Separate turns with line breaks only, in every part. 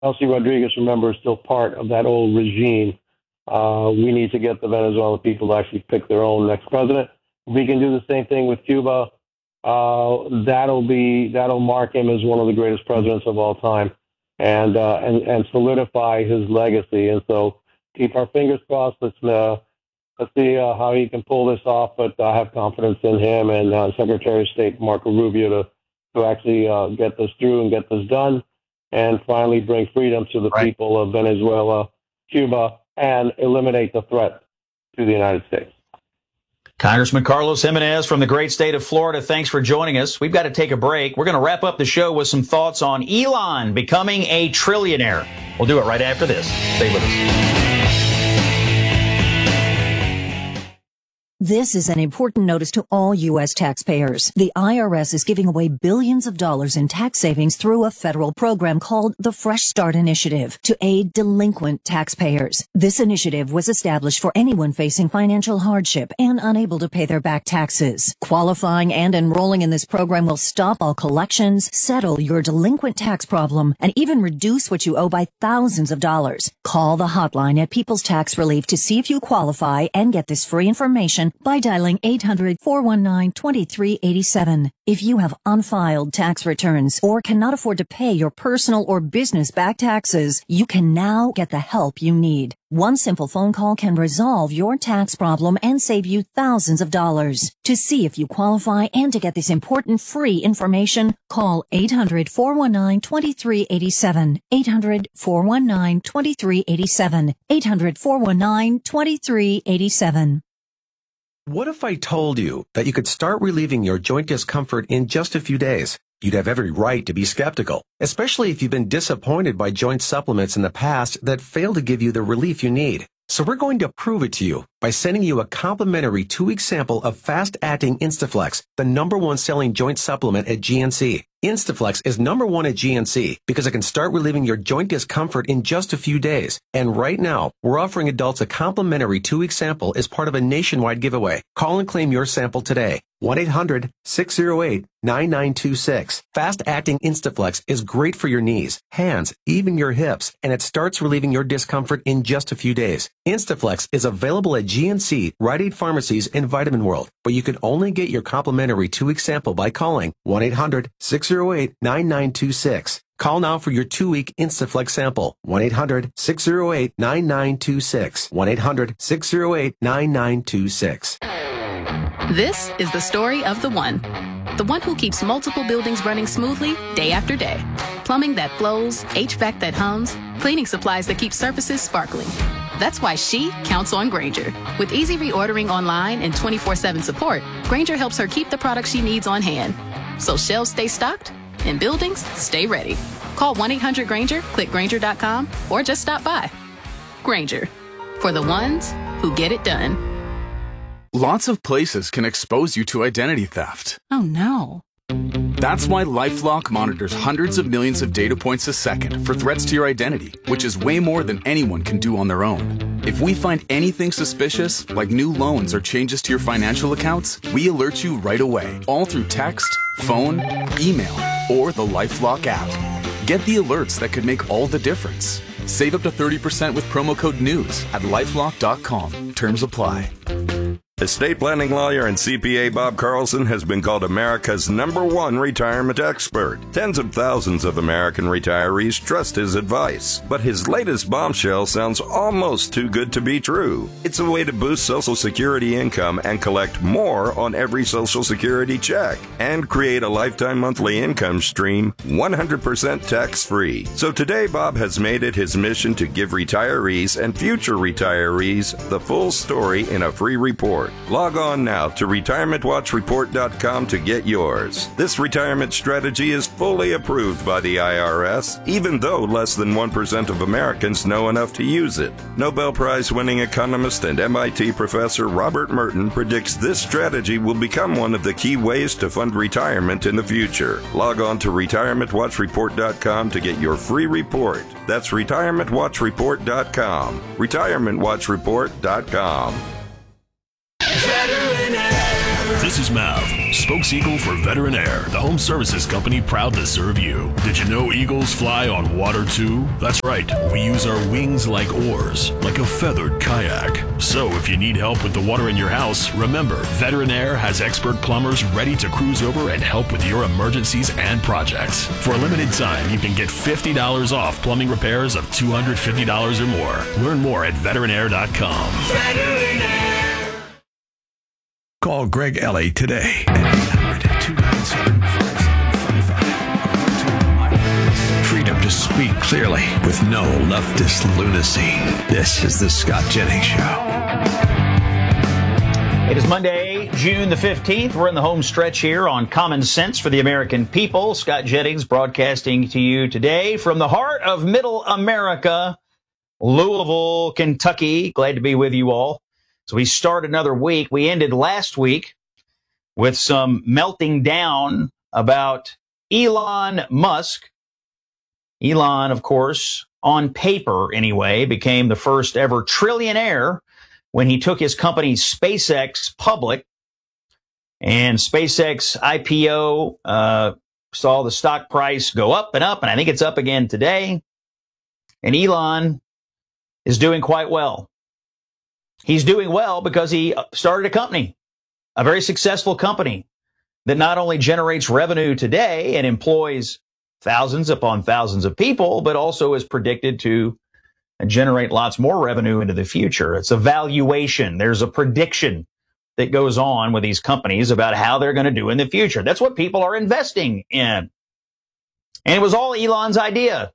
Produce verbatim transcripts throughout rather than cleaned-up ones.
Delcy Rodriguez, remember, is still part of that old regime. Uh, we need to get the Venezuelan people to actually pick their own next president. If we can do the same thing with Cuba, uh, that'll be that'll mark him as one of the greatest presidents of all time, and uh, and and solidify his legacy. And so, keep our fingers crossed. Let's uh, let's see uh, how he can pull this off. But I have confidence in him and uh, Secretary of State Marco Rubio to to actually uh, get this through and get this done, and finally bring freedom to the
right.
people of Venezuela, Cuba, and eliminate the threat to the United States.
Congressman Carlos Gimenez from the great state of Florida, thanks for joining us. We've got to take a break. We're going to wrap up the show with some thoughts on Elon becoming a trillionaire. We'll do it right after this. Stay with us.
This is an important notice to all U S taxpayers. The I R S is giving away billions of dollars in tax savings through a federal program called the Fresh Start Initiative to aid delinquent taxpayers. This initiative was established for anyone facing financial hardship and unable to pay their back taxes. Qualifying and enrolling in this program will stop all collections, settle your delinquent tax problem, and even reduce what you owe by thousands of dollars. Call the hotline at People's Tax Relief to see if you qualify and get this free information by dialing eight hundred, four one nine, two three eight seven. If you have unfiled tax returns or cannot afford to pay your personal or business back taxes, you can now get the help you need. One simple phone call can resolve your tax problem and save you thousands of dollars. To see if you qualify and to get this important free information, call eight hundred, four one nine, two three eight seven. eight hundred, four one nine, two three eight seven. eight hundred, four one nine, two three eight seven.
What if I told you that you could start relieving your joint discomfort in just a few days? You'd have every right to be skeptical, especially if you've been disappointed by joint supplements in the past that fail to give you the relief you need. So we're going to prove it to you by sending you a complimentary two-week sample of fast-acting Instaflex, the number one selling joint supplement at G N C. Instaflex is number one at G N C because it can start relieving your joint discomfort in just a few days. And right now, we're offering adults a complimentary two-week sample as part of a nationwide giveaway. Call and claim your sample today. one eight hundred, six oh eight, nine nine two six. Fast-acting Instaflex is great for your knees, hands, even your hips, and it starts relieving your discomfort in just a few days. Instaflex is available at G N C, Rite Aid Pharmacies, and Vitamin World, but you can only get your complimentary two-week sample by calling one eight hundred, six oh eight, nine nine two six. Call now for your two-week Instaflex sample. one eight hundred, six oh eight, nine nine two six. one eight hundred, six oh eight, nine nine two six.
This is the story of the one. The one who keeps multiple buildings running smoothly day after day. Plumbing that flows, H V A C that hums, cleaning supplies that keep surfaces sparkling. That's why she counts on Grainger. With easy reordering online and twenty-four seven support, Grainger helps her keep the products she needs on hand. So shelves stay stocked and buildings stay ready. Call one eight hundred Grainger, click Grainger dot com, or just stop by. Grainger, for the ones who get it done.
Lots of places can expose you to identity theft.
Oh no.
That's why LifeLock monitors hundreds of millions of data points a second for threats to your identity, which is way more than anyone can do on their own. If we find anything suspicious, like new loans or changes to your financial accounts, we alert you right away, all through text, phone, email, or the LifeLock app. Get the alerts that could make all the difference. Save up to thirty percent with promo code NEWS at lifelock dot com. Terms apply.
Estate planning lawyer and C P A Bob Carlson has been called America's number one retirement expert. Tens of thousands of American retirees trust his advice. But his latest bombshell sounds almost too good to be true. It's a way to boost Social Security income and collect more on every Social Security check and create a lifetime monthly income stream one hundred percent tax-free. So today, Bob has made it his mission to give retirees and future retirees the full story in a free report. Log on now to retirement watch report dot com to get yours. This retirement strategy is fully approved by the I R S, even though less than one percent of Americans know enough to use it. Nobel Prize-winning economist and M I T professor Robert Merton predicts this strategy will become one of the key ways to fund retirement in the future. Log on to retirement watch report dot com to get your free report. That's retirement watch report dot com. retirement watch report dot com.
Veteran Air This is Mav, spokes eagle for Veteran Air, the home services company proud to serve you. Did you know eagles fly on water too? That's right, we use our wings like oars, like a feathered kayak. So if you need help with the water in your house, remember, Veteran Air has expert plumbers ready to cruise over and help with your emergencies and projects. For a limited time, you can get fifty dollars off plumbing repairs of two hundred fifty dollars or more. Learn more at veteran air dot com. Veteran Air.
Call Greg Ellie today at eight hundred, two nine seven, five seven five five. Freedom to speak clearly with no leftist lunacy. This is the Scott Jennings Show.
It is Monday, June the fifteenth. We're in the home stretch here on Common Sense for the American People. Scott Jennings broadcasting to you today from the heart of Middle America, Louisville, Kentucky. Glad to be with you all. So we start another week. We ended last week with some melting down about Elon Musk. Elon, of course, on paper anyway, became the first ever trillionaire when he took his company SpaceX public. And SpaceX I P O uh, saw the stock price go up and up, and I think it's up again today. And Elon is doing quite well. He's doing well because he started a company, a very successful company that not only generates revenue today and employs thousands upon thousands of people, but also is predicted to generate lots more revenue into the future. It's a valuation. There's a prediction that goes on with these companies about how they're going to do in the future. That's what people are investing in. And it was all Elon's idea.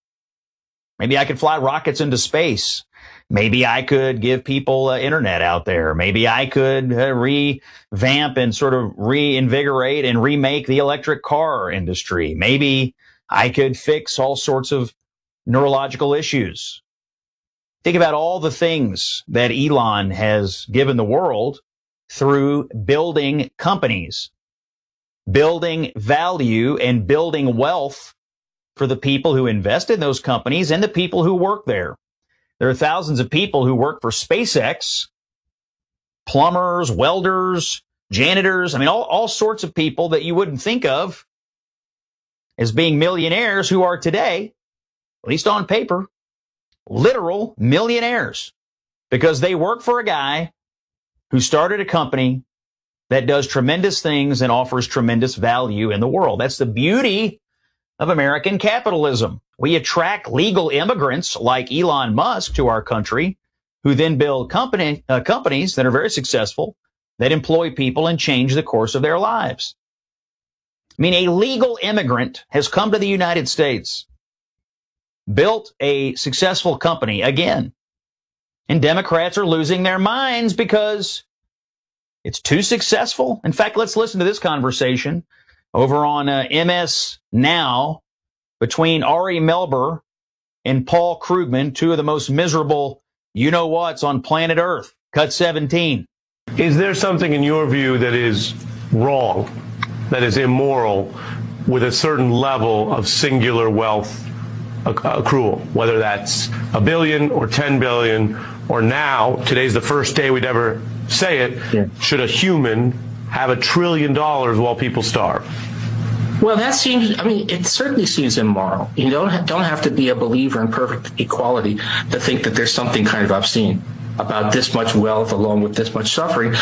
Maybe I could fly rockets into space. Maybe I could give people uh, internet out there. Maybe I could uh, revamp and sort of reinvigorate and remake the electric car industry. Maybe I could fix all sorts of neurological issues. Think about all the things that Elon has given the world through building companies, building value and building wealth for the people who invest in those companies and the people who work there. There are thousands of people who work for SpaceX, plumbers, welders, janitors. I mean, all, all sorts of people that you wouldn't think of as being millionaires who are today, at least on paper, literal millionaires because they work for a guy who started a company that does tremendous things and offers tremendous value in the world. That's the beauty of American capitalism. We attract legal immigrants like Elon Musk to our country, who then build company, uh, companies that are very successful, that employ people and change the course of their lives. I mean, a legal immigrant has come to the United States, built a successful company again, and Democrats are losing their minds because it's too successful. In fact, let's listen to this conversation over on uh, M S Now between Ari Melber and Paul Krugman, two of the most miserable you-know-whats on planet Earth. Cut seventeen.
Is there something in your view that is wrong, that is immoral, with a certain level of singular wealth accrual, whether that's a billion or ten billion, or now, today's the first day we'd ever say it, yeah. Should a human have a trillion dollars while people starve?
Well, that seems, I mean, it certainly seems immoral. You don't have, don't have to be a believer in perfect equality to think that there's something kind of obscene about this much wealth along with this much suffering.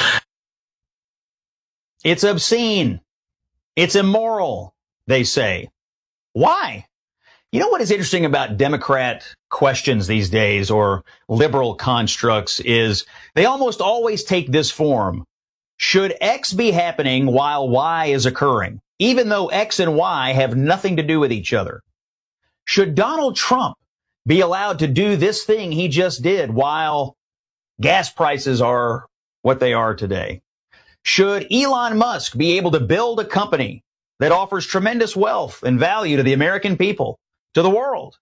It's obscene. It's immoral, they say. Why? You know what is interesting about Democrat questions these days, or liberal constructs, is they almost always take this form. Should X be happening while Y is occurring, even though X and Y have nothing to do with each other? Should Donald Trump be allowed to do this thing he just did while gas prices are what they are today? Should Elon Musk be able to build a company that offers tremendous wealth and value to the American people, to the world,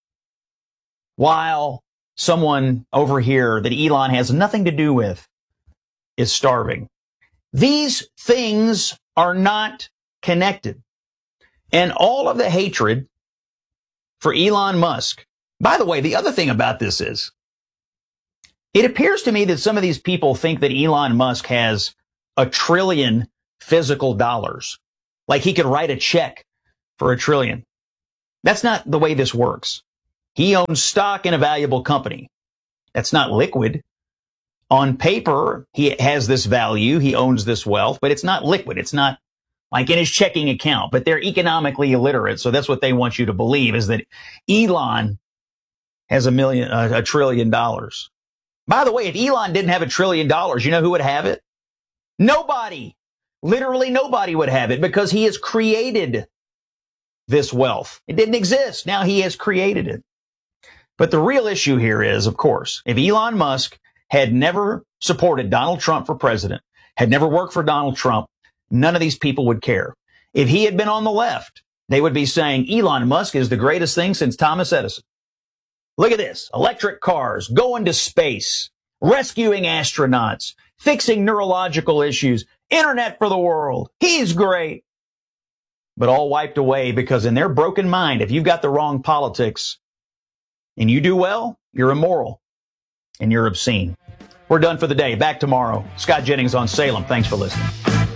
while someone over here that Elon has nothing to do with is starving? These things are not connected. And all of the hatred for Elon Musk. By the way, the other thing about this is, it appears to me that some of these people think that Elon Musk has a trillion physical dollars. Like he could write a check for a trillion. That's not the way this works. He owns stock in a valuable company. That's not liquid. On paper, he has this value. He owns this wealth, but it's not liquid. It's not like in his checking account, but they're economically illiterate. So that's what they want you to believe, is that Elon has a million, uh, a trillion dollars. By the way, if Elon didn't have a trillion dollars, you know who would have it? Nobody. Literally nobody would have it, because he has created this wealth. It didn't exist. Now he has created it. But the real issue here is, of course, if Elon Musk had never supported Donald Trump for president, had never worked for Donald Trump, none of these people would care. If he had been on the left, they would be saying Elon Musk is the greatest thing since Thomas Edison. Look at this. Electric cars, going to space, rescuing astronauts, fixing neurological issues, internet for the world. He's great. But all wiped away because in their broken mind, if you've got the wrong politics and you do well, you're immoral and you're obscene. We're done for the day. Back tomorrow. Scott Jennings on Salem. Thanks for listening.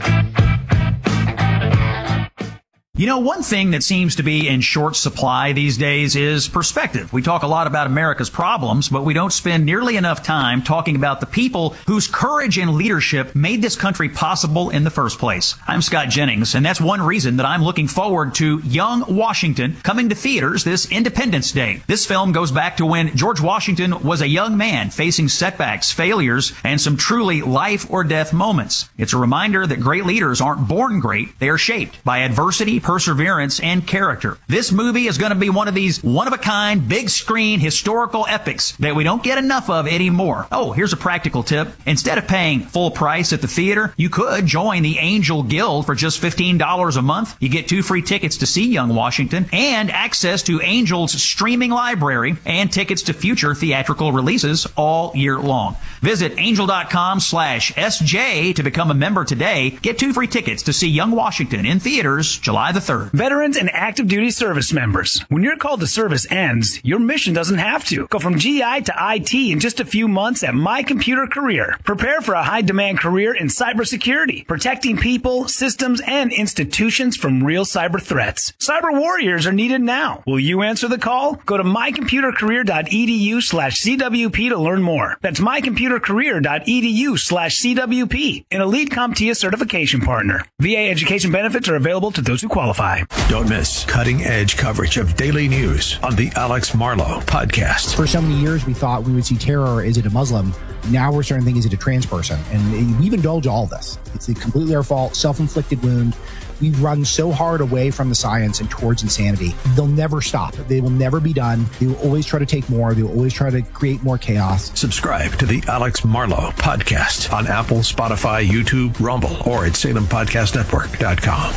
You know, one thing that seems to be in short supply these days is perspective. We talk a lot about America's problems, but we don't spend nearly enough time talking about the people whose courage and leadership made this country possible in the first place. I'm Scott Jennings, and that's one reason that I'm looking forward to Young Washington coming to theaters this Independence Day. This film goes back to when George Washington was a young man facing setbacks, failures, and some truly life or death moments. It's a reminder that great leaders aren't born great, they are shaped by adversity, perseverance, and character. This movie is going to be one of these one-of-a-kind, big-screen, historical epics that we don't get enough of anymore. Oh, here's a practical tip. Instead of paying full price at the theater, you could join the Angel Guild for just fifteen dollars a month. You get two free tickets to see Young Washington and access to Angel's streaming library and tickets to future theatrical releases all year long. Visit angel.com slash SJ to become a member today. Get two free tickets to see Young Washington in theaters July the third.
Veterans and active duty service members. When your call to service ends, your mission doesn't have to. Go from G I to I T in just a few months at My Computer Career. Prepare for a high-demand career in cybersecurity, protecting people, systems, and institutions from real cyber threats. Cyber warriors are needed now. Will you answer the call? Go to mycomputercareer.edu slash CWP to learn more. That's mycomputercareer.edu slash CWP, an elite CompTIA certification partner. V A education benefits are available to those who qualify.
Don't miss cutting-edge coverage of daily news on the Alex Marlow podcast.
For so many years, we thought we would see terror. Is it a Muslim? Now we're starting to think, is it a trans person? And we've indulged all this. It's completely our fault, self-inflicted wound. We've run so hard away from the science and towards insanity. They'll never stop. They will never be done. They will always try to take more. They will always try to create more chaos.
Subscribe to the Alex Marlow podcast on Apple, Spotify, YouTube, Rumble, or at Salem Podcast Network dot com.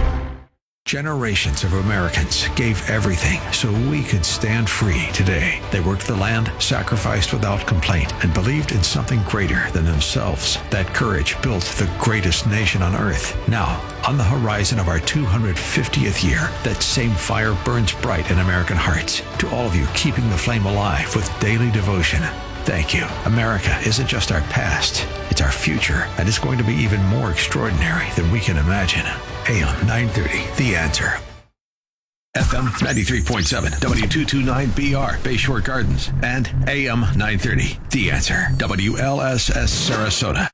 Generations of Americans gave everything so we could stand free today. They worked the land, sacrificed without complaint, and believed in something greater than themselves. That courage built the greatest nation on earth. Now, on the horizon of our two hundred fiftieth year, that same fire burns bright in American hearts. To all of you keeping the flame alive with daily devotion, thank you. America isn't just our past, it's our future, and it's going to be even more extraordinary than we can imagine. A M nine thirty, The Answer. F M ninety-three point seven, W two twenty-nine B R, Bayshore Gardens, and A M nine thirty, The Answer, W L S S Sarasota.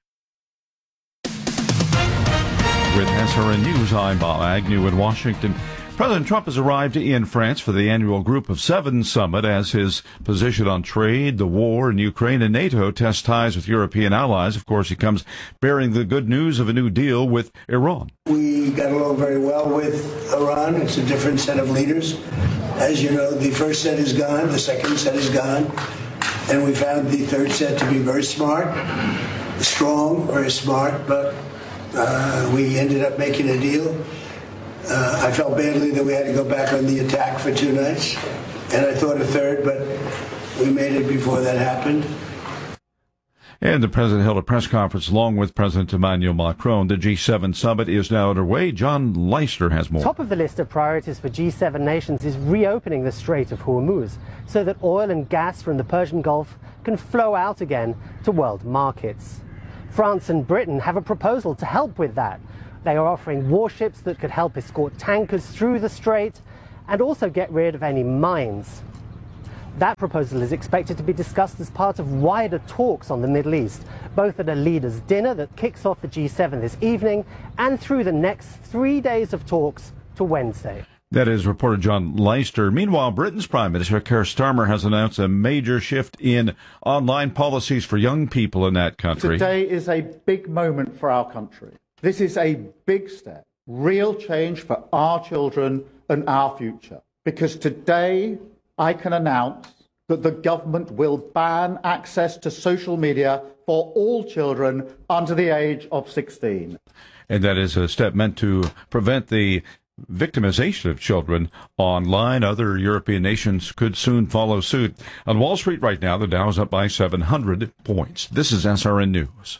With S R N News, I'm Bob Agnew in Washington. President Trump has arrived in France for the annual Group of Seven summit as his position on trade, the war in Ukraine, and NATO tests ties with European allies. Of course, he comes bearing the good news of a new deal with Iran.
We got along very well with Iran. It's a different set of leaders. As you know, the first set is gone, the second set is gone, and we found the third set to be very smart, strong, very smart, but uh, we ended up making a deal. Uh, I felt badly that we had to go back on the attack for two nights, and I thought a third, but we made it before that happened.
And the president held a press conference along with President Emmanuel Macron. The G seven summit is now underway. John Leister has more.
Top of the list of priorities for G seven nations is reopening the Strait of Hormuz so that oil and gas from the Persian Gulf can flow out again to world markets. France and Britain have a proposal to help with that. They are offering warships that could help escort tankers through the strait and also get rid of any mines. That proposal is expected to be discussed as part of wider talks on the Middle East, both at a leaders' dinner that kicks off the G seven this evening and through the next three days of talks to Wednesday.
That is reporter John Leister. Meanwhile, Britain's Prime Minister Keir Starmer has announced a major shift in online policies for young people in that country.
Today is a big moment for our country. This is a big step, real change for our children and our future. Because today, I can announce that the government will ban access to social media for all children under the age of sixteen.
And that is a step meant to prevent the victimization of children online. Other European nations could soon follow suit. On Wall Street right now, the Dow is up by seven hundred points. This is S R N News.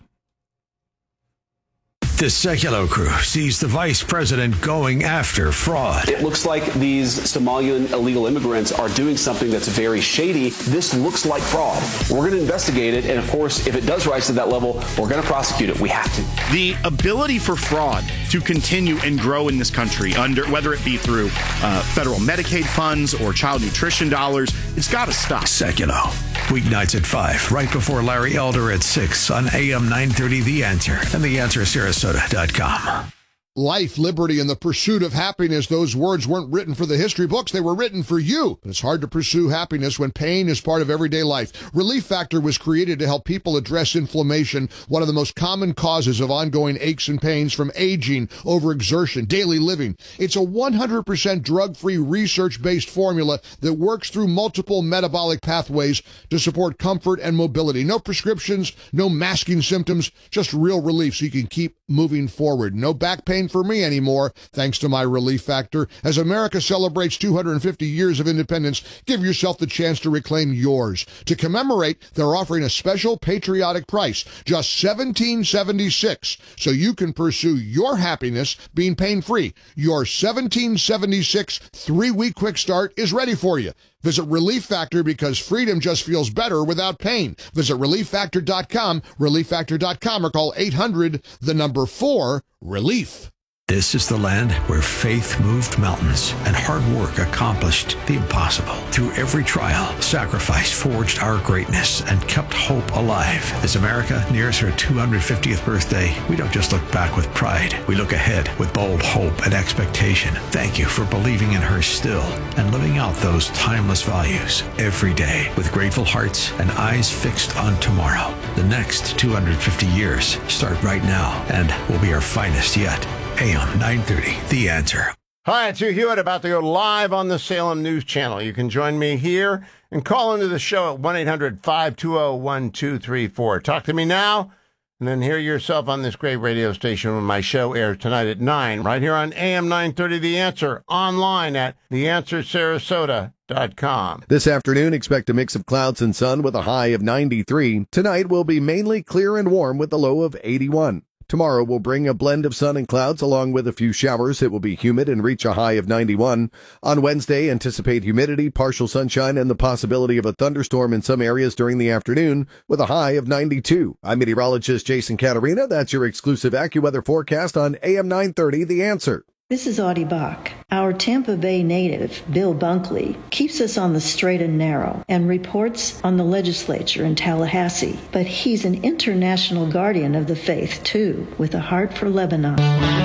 The Sekulow crew sees the vice president going after fraud.
It looks like these Somalian illegal immigrants are doing something that's very shady. This looks like fraud. We're going to investigate it, and of course, if it does rise to that level, we're going to prosecute it. We have to.
The ability for fraud to continue and grow in this country, under whether it be through uh, federal Medicaid funds or child nutrition dollars, it's got to stop.
Sekulow, weeknights at five, right before Larry Elder at six on A M nine thirty The Answer and The Answer Sarasota dot com.
Life, liberty, and the pursuit of happiness. Those words weren't written for the history books. They were written for you. But it's hard to pursue happiness when pain is part of everyday life. Relief Factor was created to help people address inflammation, one of the most common causes of ongoing aches and pains from aging, overexertion, daily living. It's a one hundred percent drug-free, research-based formula that works through multiple metabolic pathways to support comfort and mobility. No prescriptions, no masking symptoms, just real relief so you can keep moving forward. No back pain for me anymore, thanks to my Relief Factor. As America celebrates two hundred fifty years of independence, give yourself the chance to reclaim yours. To commemorate, they're offering a special patriotic price, just seventeen seventy-six, so you can pursue your happiness being pain-free. Your seventeen seventy-six three-week quick start is ready for you. Visit Relief Factor because freedom just feels better without pain. Visit relief factor dot com, relief factor dot com, or call eight hundred, the number four, relief.
This is the land where faith moved mountains and hard work accomplished the impossible. Through every trial, sacrifice forged our greatness and kept hope alive. As America nears her two hundred fiftieth birthday, we don't just look back with pride. We look ahead with bold hope and expectation. Thank you for believing in her still and living out those timeless values every day with grateful hearts and eyes fixed on tomorrow. The next two hundred fifty years start right now and will be our finest yet. A M nine thirty, The Answer.
Hi, it's Hugh Hewitt, about to go live on the Salem News Channel. You can join me here and call into the show at one eight hundred five two zero one two three four. Talk to me now, and then hear yourself on this great radio station when my show airs tonight at nine, right here on A M nine thirty The Answer, online at the answer sarasota dot com.
This afternoon, expect a mix of clouds and sun with a high of ninety-three. Tonight will be mainly clear and warm with a low of eighty-one. Tomorrow will bring a blend of sun and clouds along with a few showers. It will be humid and reach a high of ninety-one. On Wednesday, anticipate humidity, partial sunshine, and the possibility of a thunderstorm in some areas during the afternoon with a high of ninety-two. I'm meteorologist Jason Caterina. That's your exclusive AccuWeather forecast on A M nine thirty, The Answer.
This is Audie Bach. Our Tampa Bay native, Bill Bunkley, keeps us on the straight and narrow and reports on the legislature in Tallahassee. But he's an international guardian of the faith, too, with a heart for Lebanon.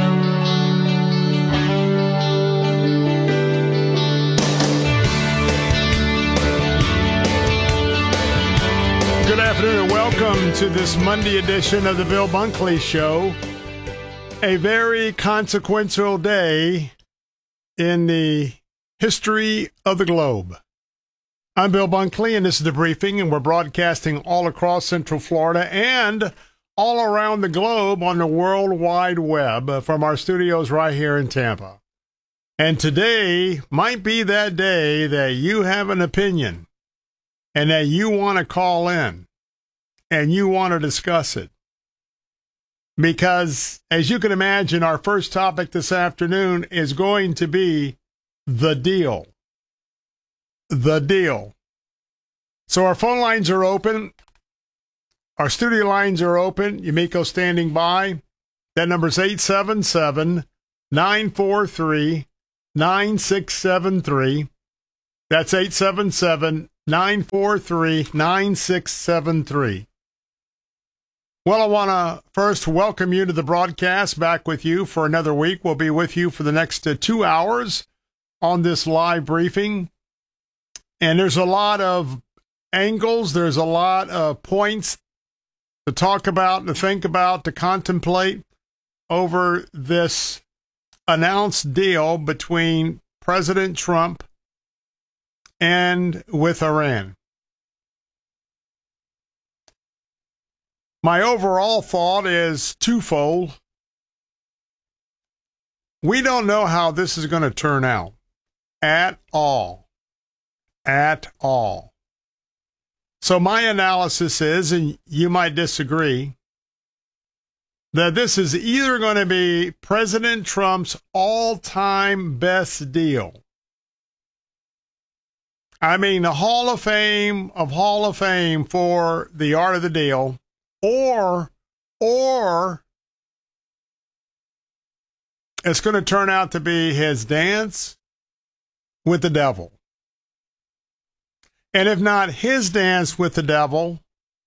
Good afternoon and welcome to this Monday edition of the Bill Bunkley Show. A very consequential day in the history of the globe. I'm Bill Bunkley, and this is The Briefing, and we're broadcasting all across Central Florida and all around the globe on the World Wide Web from our studios right here in Tampa. And today might be that day that you have an opinion and that you want to call in and you want to discuss it. Because, as you can imagine, our first topic this afternoon is going to be the deal. The deal. So our phone lines are open. Our studio lines are open. Yumiko standing by. That number is eight seven seven, nine four three, nine six seven three. That's eight seven seven, nine four three, nine six seven three. Well, I want to first welcome you to the broadcast, back with you for another week. We'll be with you for the next uh, two hours on this live briefing. And there's a lot of angles, there's a lot of points to talk about, to think about, to contemplate over this announced deal between President Trump and with Iran. My overall thought is twofold. We don't know how this is going to turn out at all. At all. So my analysis is, and you might disagree, that this is either going to be President Trump's all-time best deal. I mean, the Hall of Fame of Hall of Fame for the art of the deal, or, or it's going to turn out to be his dance with the devil. And if not his dance with the devil,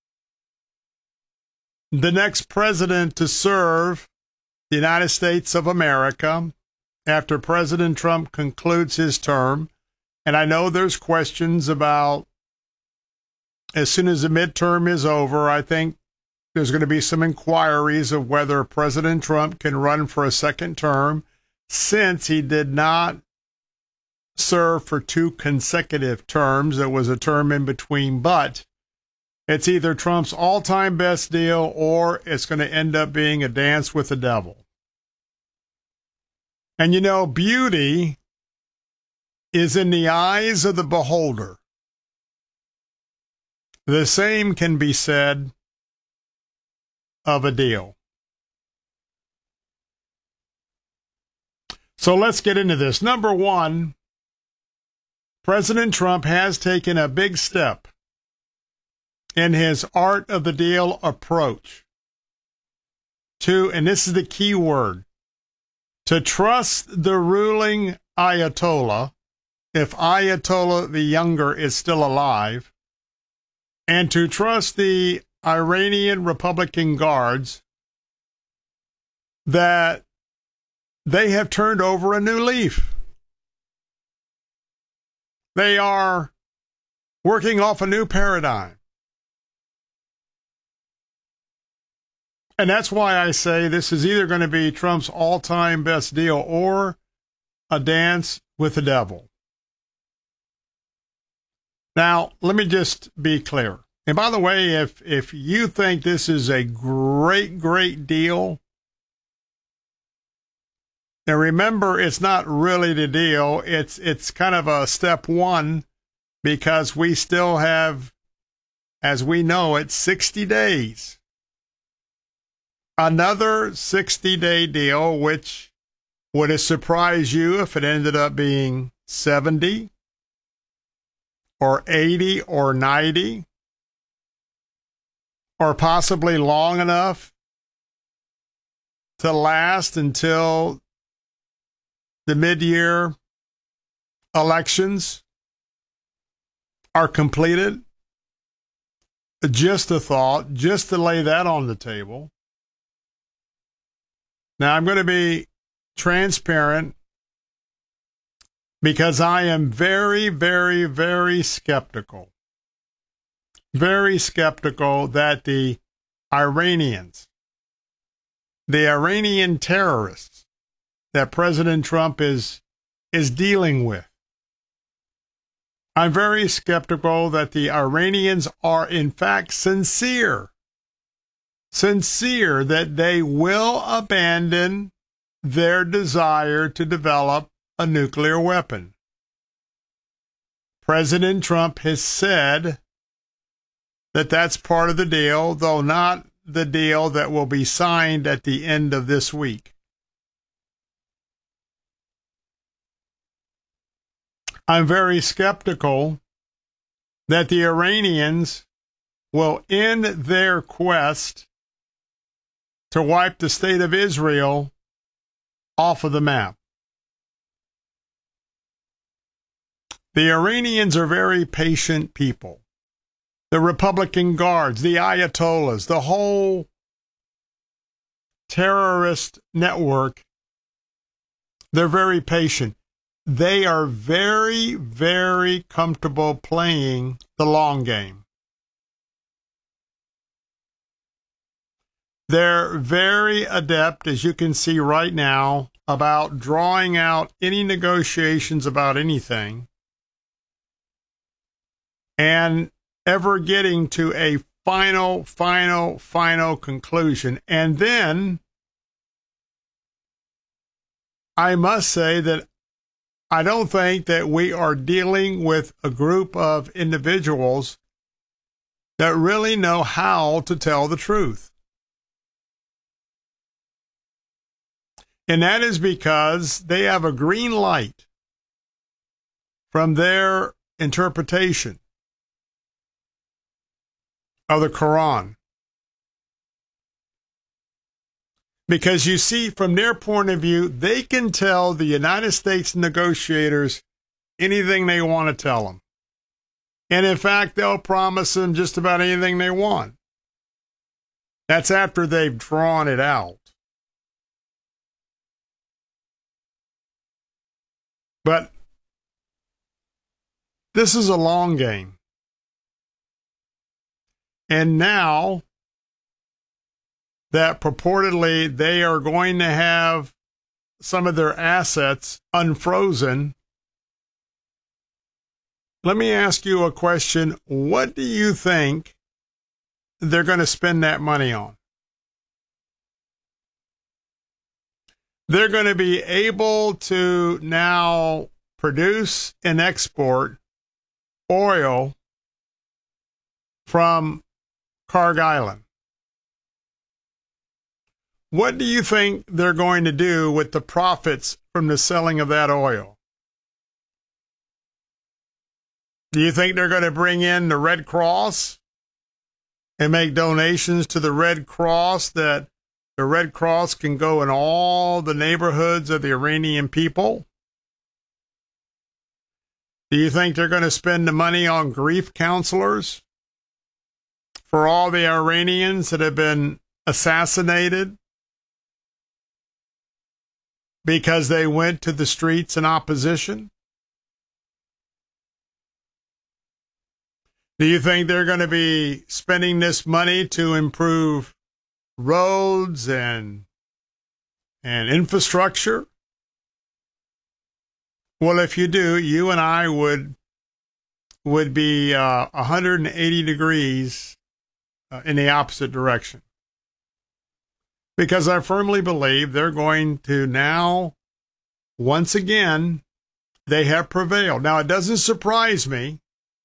the next president to serve the United States of America after President Trump concludes his term, and I know there's questions about as soon as the midterm is over, I think there's going to be some inquiries of whether President Trump can run for a second term since he did not serve for two consecutive terms. There was a term in between, but it's either Trump's all-time best deal or it's going to end up being a dance with the devil. And you know, beauty is in the eyes of the beholder. The same can be said of a deal. So let's get into this. Number one, President Trump has taken a big step in his art of the deal approach to, and this is the key word, to trust the ruling Ayatollah, if Ayatollah the Younger is still alive, and to trust the Iranian Republican Guards that they have turned over a new leaf. They are working off a new paradigm. And that's why I say this is either going to be Trump's all-time best deal or a dance with the devil. Now, let me just be clear. And by the way, if if you think this is a great, great deal, now remember, it's not really the deal. It's it's kind of a step one because we still have, as we know it, sixty days. Another sixty-day deal, which would have surprised you if it ended up being seventy or eighty or ninety. Or possibly long enough to last until the mid-year elections are completed. Just a thought, just to lay that on the table. Now, I'm going to be transparent because I am very, very, very skeptical. Very skeptical that the Iranians, the Iranian terrorists that President Trump is, is dealing with, I'm very skeptical that the Iranians are in fact sincere, sincere that they will abandon their desire to develop a nuclear weapon. President Trump has said that that's part of the deal, though not the deal that will be signed at the end of this week. I'm very skeptical that the Iranians will end their quest to wipe the state of Israel off of the map. The Iranians are very patient people. The Republican Guards, the Ayatollahs, the whole terrorist network, they're very patient. They are very, very comfortable playing the long game. They're very adept, as you can see right now, about drawing out any negotiations about anything and ever getting to a final, final, final conclusion. And then I must say that I don't think that we are dealing with a group of individuals that really know how to tell the truth. And that is because they have a green light from their interpretation of the Quran. Because you see, from their point of view, they can tell the United States negotiators anything they want to tell them. And in fact, they'll promise them just about anything they want. That's after they've drawn it out. But this is a long game. And now that purportedly they are going to have some of their assets unfrozen, let me ask you a question. What do you think they're going to spend that money on? They're going to be able to now produce and export oil from Kharg Island. What do you think they're going to do with the profits from the selling of that oil? Do you think they're going to bring in the Red Cross and make donations to the Red Cross, that the Red Cross can go in all the neighborhoods of the Iranian people? Do you think they're going to spend the money on grief counselors for all the Iranians that have been assassinated because they went to the streets in opposition? Do you think they're going to be spending this money to improve roads and and infrastructure? Well, if you do, you and I would would be uh, one hundred eighty degrees uh, in the opposite direction. Because I firmly believe they're going to now, once again, they have prevailed. Now, it doesn't surprise me,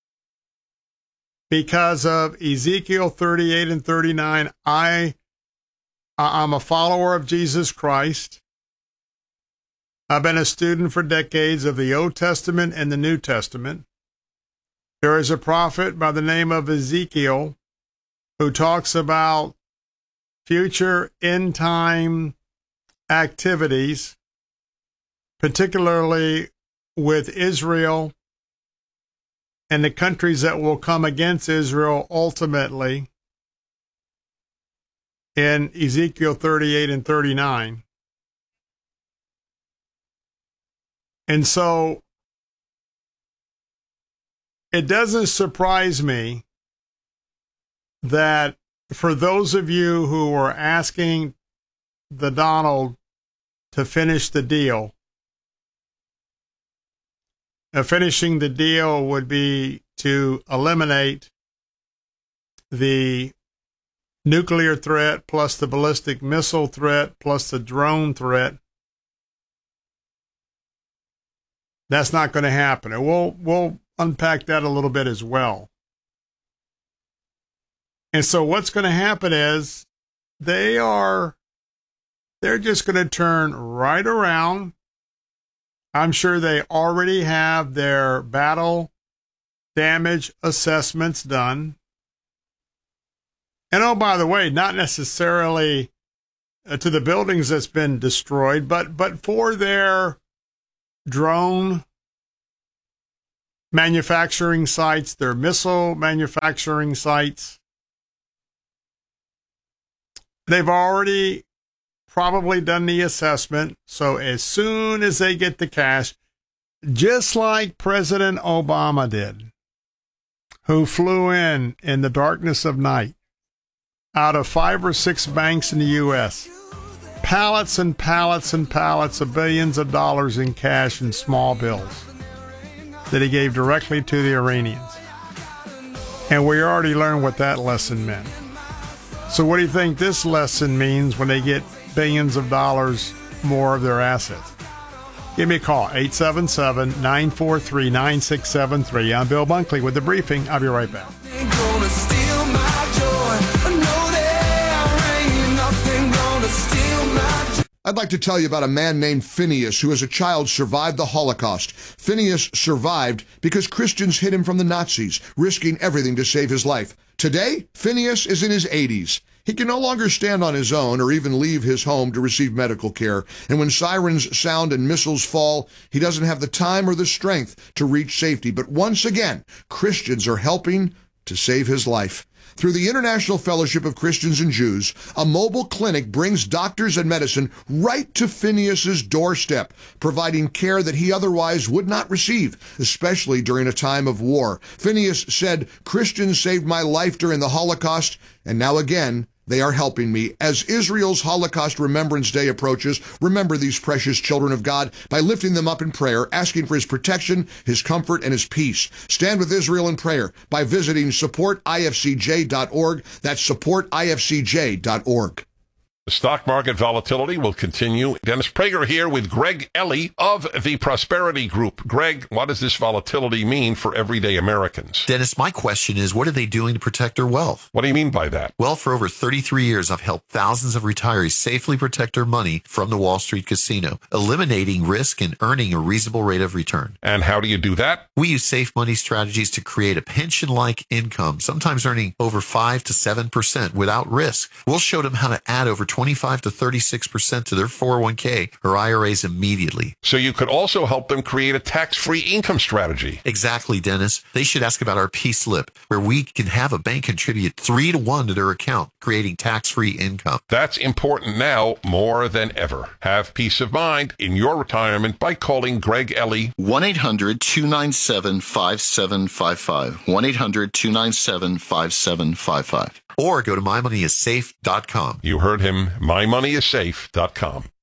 because of Ezekiel thirty-eight and thirty-nine. I, I'm a follower of Jesus Christ. I've been a student for decades of the Old Testament and the New Testament. There is a prophet by the name of Ezekiel who talks about future end-time activities, particularly with Israel and the countries that will come against Israel ultimately, in Ezekiel thirty-eight and thirty-nine. And so it doesn't surprise me that for those of you who are asking the Donald to finish the deal, uh, finishing the deal would be to eliminate the nuclear threat plus the ballistic missile threat plus the drone threat. That's not going to happen. And we'll, we'll unpack that a little bit as well. And so what's going to happen is they are, they're just going to turn right around. I'm sure they already have their battle damage assessments done. And oh, by the way, not necessarily uh, to the buildings that's been destroyed, but but for their drone manufacturing sites, their missile manufacturing sites. They've already probably done the assessment. So as soon as they get the cash, just like President Obama did, who flew in in the darkness of night out of five or six banks in the U S, pallets and pallets and pallets of billions of dollars in cash and small bills that he gave directly to the Iranians. And we already learned what that lesson meant. So what do you think this lesson means when they get billions of dollars more of their assets? Give me a call, eight seven seven, nine four three, nine six seven three. I'm Bill Bunkley with the briefing. I'll be right back.
I'd like to tell you about a man named Phineas who as a child survived the Holocaust. Phineas survived because Christians hid him from the Nazis, risking everything to save his life. Today, Phineas is in his eighties. He can no longer stand on his own or even leave his home to receive medical care. And when sirens sound and missiles fall, he doesn't have the time or the strength to reach safety. But once again, Christians are helping to save his life. Through the International Fellowship of Christians and Jews, a mobile clinic brings doctors and medicine right to Phineas's doorstep, providing care that he otherwise would not receive, especially during a time of war. Phineas said, "Christians saved my life during the Holocaust, and now again, they are helping me." As Israel's Holocaust Remembrance Day approaches, remember these precious children of God by lifting them up in prayer, asking for his protection, his comfort, and his peace. Stand with Israel in prayer by visiting support I F C J dot org. That's support I F C J dot org.
The stock market volatility will continue. Dennis Prager here with Greg Ellie of the Prosperity Group. Greg, what does this volatility mean for everyday Americans?
Dennis, my question is, what are they doing to protect their wealth?
What do you mean by that?
Well, for over thirty-three years, I've helped thousands of retirees safely protect their money from the Wall Street casino, eliminating risk and earning a reasonable rate of return.
And how do you do that?
We use safe money strategies to create a pension-like income, sometimes earning over five to seven percent without risk. We'll show them how to add over twenty-five to thirty-six percent to their four oh one k or I R As immediately.
So you could also help them create a tax-free income strategy.
Exactly, Dennis. They should ask about our P-Slip, where we can have a bank contribute three to one to their account, creating tax-free income.
That's important now more than ever. Have peace of mind in your retirement by calling Greg Ellie.
one eight hundred two nine seven five seven five five. one eight hundred two nine seven five seven five five. Or go to my money is safe dot com.
You heard him, my money is safe dot com.